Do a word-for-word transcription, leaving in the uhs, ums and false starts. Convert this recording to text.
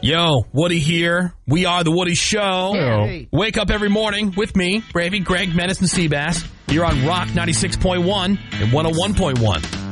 Yo, Woody here. We are The Woody Show. Hey. Wake up every morning with me, Bravey, Greg, Menace, and Seabass. You're on Rock ninety-six point one and one oh one point one.